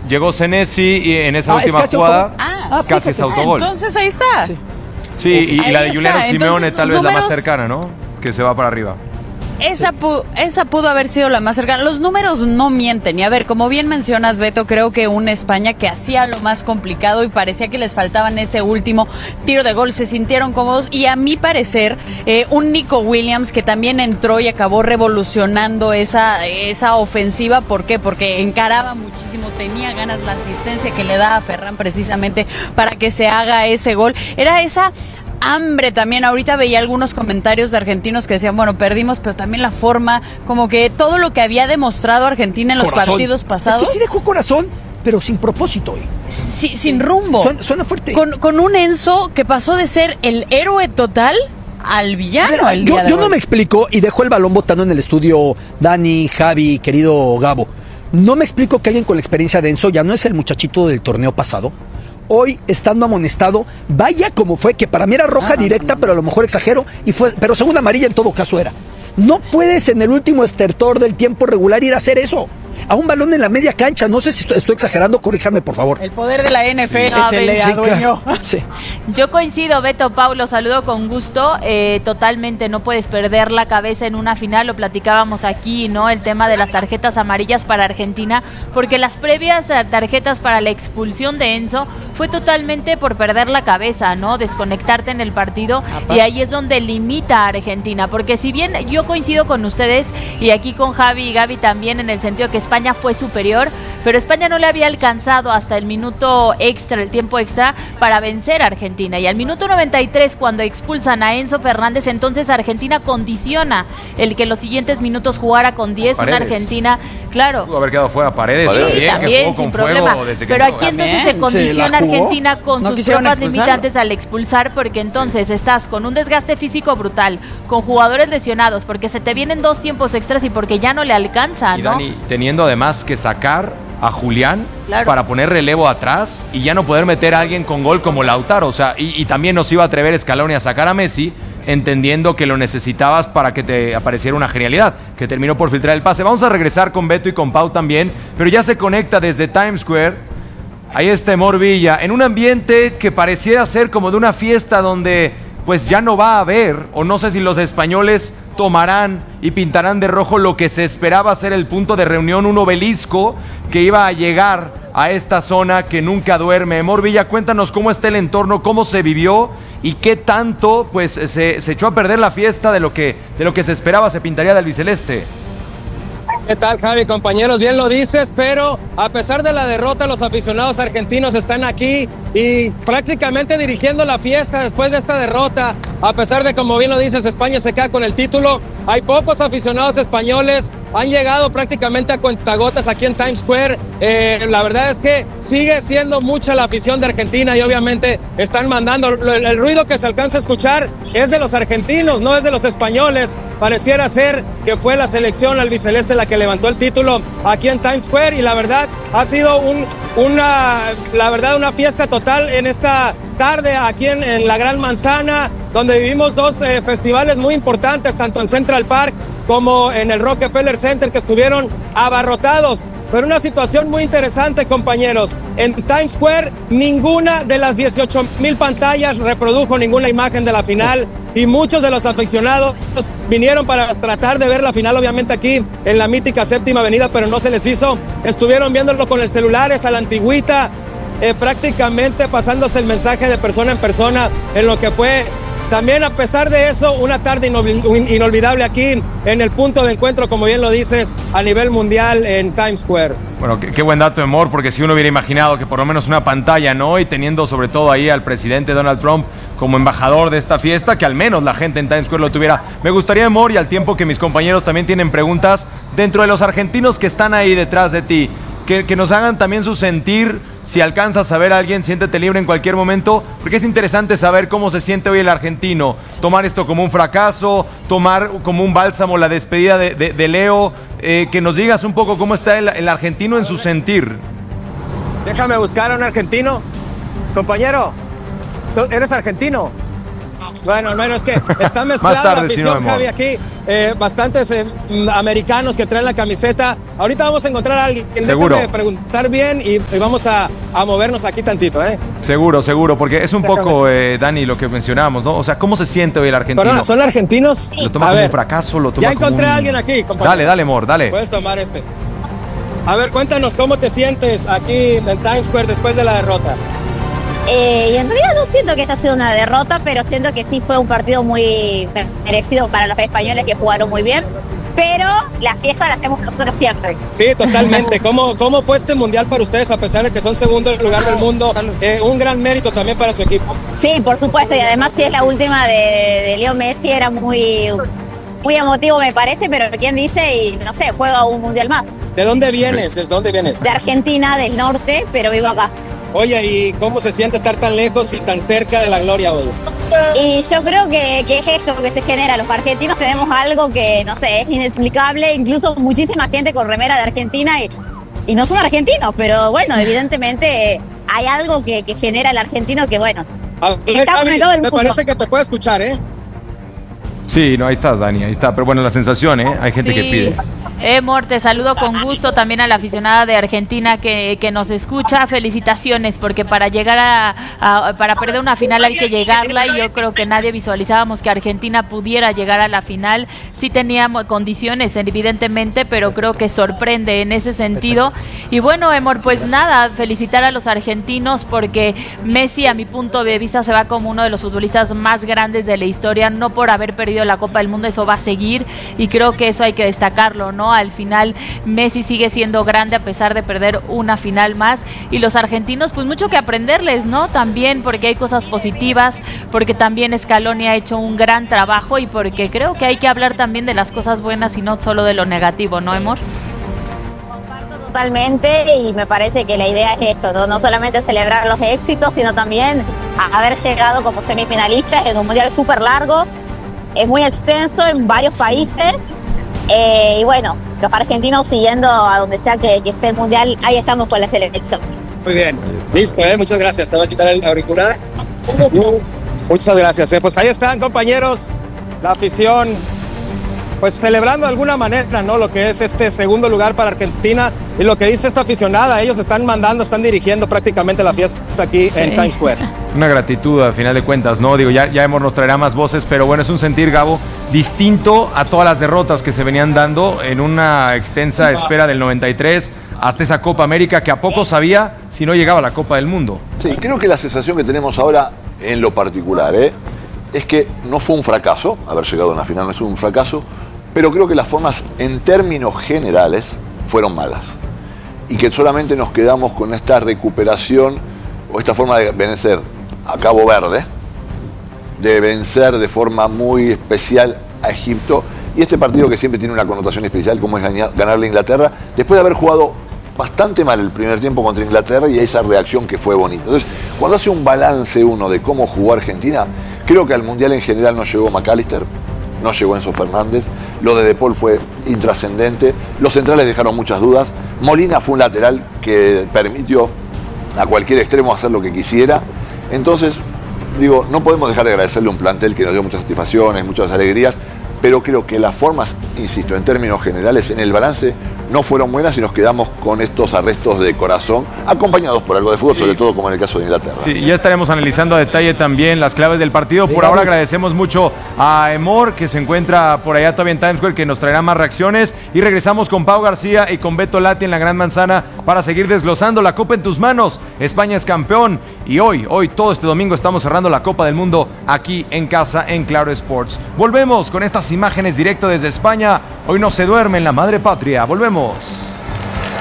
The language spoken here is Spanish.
llegó Senesi y en esa última jugada casi es autogol. Entonces ahí está. Sí, y la de Juliano Simeone tal vez la más cercana, ¿no? Que se va para arriba. Esa pudo haber sido la más cercana. Los números no mienten. Y a ver, como bien mencionas, Beto, creo que una España que hacía lo más complicado y parecía que les faltaban ese último tiro de gol, se sintieron cómodos. Y a mi parecer, un Nico Williams que también entró y acabó revolucionando esa ofensiva. ¿Por qué? Porque encaraba muchísimo, tenía ganas, la asistencia que le da a Ferran precisamente para que se haga ese gol. Era esa hambre también. Ahorita veía algunos comentarios de argentinos que decían, bueno, perdimos, pero también la forma, como que todo lo que había demostrado Argentina en los partidos pasados. Es que sí dejó corazón, pero sin propósito. Sí, sin rumbo. Suena fuerte. Con un Enzo que pasó de ser el héroe total al villano. Yo no me explico, y dejo el balón botando en el estudio Dani, Javi, querido Gabo. No me explico que alguien con la experiencia de Enzo ya no es el muchachito del torneo pasado. Hoy, estando amonestado, vaya como fue, que para mí era roja directa, pero a lo mejor exagero, pero segunda amarilla en todo caso era. No puedes en el último estertor del tiempo regular ir a hacer eso. A un balón en la media cancha. No sé si estoy exagerando, corríjame por favor. El poder de la NFL se le adueñó. Claro. Sí. Yo coincido, Beto, Paulo, saludo con gusto. Totalmente, no puedes perder la cabeza en una final. Lo platicábamos aquí, ¿no? El tema de las tarjetas amarillas para Argentina, porque las previas tarjetas para la expulsión de Enzo fue totalmente por perder la cabeza, ¿no? Desconectarte en el partido. Y ahí es donde limita a Argentina, porque si bien yo coincido con ustedes y aquí con Javi y Gaby también en el sentido que España fue superior, pero España no le había alcanzado hasta el minuto extra, el tiempo extra, para vencer a Argentina. Y al minuto 93, cuando expulsan a Enzo Fernández, entonces Argentina condiciona el que los siguientes minutos jugara con 10, una Argentina, claro. Pudo haber quedado fuera Paredes, también que jugó sin con problema. Fuego desde que pero entró. aquí entonces se condiciona Argentina con sus tropas limitantes al expulsar, porque entonces estás con un desgaste físico brutal, con jugadores lesionados, porque se te vienen 2 tiempos extras y porque ya no le alcanza, ¿no? Y Dani, teniendo además que sacar a Julián para poner relevo atrás y ya no poder meter a alguien con gol como Lautaro, o sea, y también nos iba a atrever Scaloni a sacar a Messi, entendiendo que lo necesitabas para que te apareciera una genialidad, que terminó por filtrar el pase. Vamos a regresar con Beto y con Pau también, pero ya se conecta desde Times Square. Ahí está Emor Villa, en un ambiente que pareciera ser como de una fiesta donde pues ya no va a haber, o no sé si los españoles tomarán y pintarán de rojo lo que se esperaba ser el punto de reunión, un obelisco que iba a llegar a esta zona que nunca duerme. Emor Villa, cuéntanos cómo está el entorno, cómo se vivió y qué tanto pues se echó a perder la fiesta de lo que se esperaba se pintaría de albiceleste. ¿Qué tal, Javi, compañeros? Bien lo dices, pero a pesar de la derrota, los aficionados argentinos están aquí y prácticamente dirigiendo la fiesta después de esta derrota. A pesar de, como bien lo dices, España se queda con el título, hay pocos aficionados españoles, han llegado prácticamente a cuentagotas aquí en Times Square. La verdad es que sigue siendo mucha la afición de Argentina y obviamente están mandando, el ruido que se alcanza a escuchar es de los argentinos, no es de los españoles. Pareciera ser que fue la selección albiceleste la que levantó el título aquí en Times Square y la verdad ha sido una fiesta total en esta tarde aquí en la Gran Manzana, donde vivimos 2 festivales muy importantes, tanto en Central Park como en el Rockefeller Center, que estuvieron abarrotados. Pero una situación muy interesante, compañeros. En Times Square, ninguna de las 18,000 pantallas reprodujo ninguna imagen de la final y muchos de los aficionados vinieron para tratar de ver la final, obviamente aquí en la mítica Séptima Avenida, pero no se les hizo. Estuvieron viéndolo con el celulares a la antigüita, prácticamente pasándose el mensaje de persona en persona en lo que fue. También, a pesar de eso, una tarde inolvidable aquí en el punto de encuentro, como bien lo dices, a nivel mundial en Times Square. Bueno, qué buen dato, Emor, porque si uno hubiera imaginado que por lo menos una pantalla, ¿no? Y teniendo sobre todo ahí al presidente Donald Trump como embajador de esta fiesta, que al menos la gente en Times Square lo tuviera. Me gustaría, Emor, y al tiempo que mis compañeros también tienen preguntas, dentro de los argentinos que están ahí detrás de ti, que nos hagan también su sentir. Si alcanzas a ver a alguien, siéntete libre en cualquier momento, porque es interesante saber cómo se siente hoy el argentino. Tomar esto como un fracaso, tomar como un bálsamo la despedida de Leo. Que nos digas un poco cómo está el argentino en su sentir. Déjame buscar a un argentino. Compañero, ¿eres argentino? Bueno, es que está mezclada la afición, Javi, aquí. Bastantes americanos que traen la camiseta. Ahorita vamos a encontrar a alguien. Seguro. Déjame preguntar bien y vamos a movernos aquí tantito, ¿eh? Seguro, porque es un poco, Dani, lo que mencionábamos, ¿no? O sea, ¿cómo se siente hoy el argentino? Perdona, ¿son argentinos? Lo toma como un fracaso, lo toma ya encontré como a alguien aquí, compañero. Dale, amor, dale. Puedes tomar este. A ver, cuéntanos, ¿cómo te sientes aquí en Times Square después de la derrota? Y en realidad no siento que haya sido una derrota, pero siento que sí fue un partido muy merecido para los españoles, que jugaron muy bien. Pero la fiesta la hacemos nosotros siempre. Sí, totalmente. ¿Cómo fue este mundial para ustedes, a pesar de que son segundo lugar del mundo? Un gran mérito también para su equipo. Sí, por supuesto. Y además, si es la última de Leo Messi, era muy emotivo, me parece. Pero quién dice, y no sé, juega un mundial más. ¿De dónde vienes? ¿De dónde vienes? De Argentina, del norte, pero vivo acá. Oye, ¿y cómo se siente estar tan lejos y tan cerca de la gloria hoy? Y yo creo que es esto que se genera. Los argentinos tenemos algo que, no sé, es inexplicable. Incluso muchísima gente con remera de Argentina y no son argentinos, pero bueno, evidentemente hay algo que genera el argentino que, bueno, está Javi, todo el mundo. Me parece que te puede escuchar, ¿eh? Sí, no, ahí estás, Dani, ahí está. Pero bueno, la sensación, hay gente que pide. Mor, te saludo con gusto también a la aficionada de Argentina que nos escucha. Felicitaciones, porque para llegar para perder una final hay que llegarla, y yo creo que nadie visualizábamos que Argentina pudiera llegar a la final. Sí teníamos condiciones, evidentemente, pero creo que sorprende en ese sentido. Y bueno, Mor, pues nada, felicitar a los argentinos, porque Messi, a mi punto de vista, se va como uno de los futbolistas más grandes de la historia, no por haber perdido la Copa del Mundo, eso va a seguir, y creo que eso hay que destacarlo, ¿no? Al final Messi sigue siendo grande a pesar de perder una final más, y los argentinos pues mucho que aprenderles, ¿no? También porque hay cosas positivas, porque también Scaloni ha hecho un gran trabajo, y porque creo que hay que hablar también de las cosas buenas y no solo de lo negativo, ¿no, Mor? Comparto totalmente, y me parece que la idea es esto, no solamente celebrar los éxitos, sino también haber llegado como semifinalistas en un mundial súper largo, es muy extenso en varios países. Y bueno, los argentinos siguiendo a donde sea que esté el mundial, ahí estamos con la selección. Muy bien, listo, muchas gracias. Te voy a quitar el auricular. Muchas gracias. Pues ahí están, compañeros, la afición, pues celebrando de alguna manera, ¿no? Lo que es este segundo lugar para Argentina, y lo que dice esta aficionada, ellos están dirigiendo prácticamente la fiesta aquí en Times Square. Una gratitud al final de cuentas, ¿no? Digo, ya Mor nos traerá más voces, pero bueno, es un sentir, Gabo, distinto a todas las derrotas que se venían dando en una extensa espera del 93 hasta esa Copa América, que a poco sabía si no llegaba a la Copa del Mundo. Sí, creo que la sensación que tenemos ahora en lo particular, es que no fue un fracaso, haber llegado a una final no es un fracaso, pero creo que las formas en términos generales fueron malas, y que solamente nos quedamos con esta recuperación o esta forma de vencer a Cabo Verde, de vencer de forma muy especial a Egipto, y este partido que siempre tiene una connotación especial, como es ganarle a Inglaterra, después de haber jugado bastante mal el primer tiempo contra Inglaterra, y esa reacción que fue bonita. Entonces, cuando hace un balance uno de cómo jugó Argentina, creo que al Mundial en general no llegó McAllister, no llegó Enzo Fernández, lo de Paul fue intrascendente, los centrales dejaron muchas dudas, Molina fue un lateral que permitió a cualquier extremo hacer lo que quisiera. Entonces, digo, no podemos dejar de agradecerle a un plantel que nos dio muchas satisfacciones, muchas alegrías, pero creo que las formas, insisto, en términos generales, en el balance, no fueron buenas, y nos quedamos con estos arrestos de corazón, acompañados por algo de fútbol, sobre todo como en el caso de Inglaterra. Sí, ya estaremos analizando a detalle también las claves del partido. Por ahora agradecemos mucho a Mor, que se encuentra por allá todavía en Times Square, que nos traerá más reacciones, y regresamos con Pau García y con Beto Lati en la Gran Manzana para seguir desglosando la Copa en tus manos. España es campeón, y hoy, todo este domingo, estamos cerrando la Copa del Mundo aquí en casa en Claro Sports. Volvemos con estas imágenes directo desde España. Hoy no se duerme en la madre patria. Volvemos.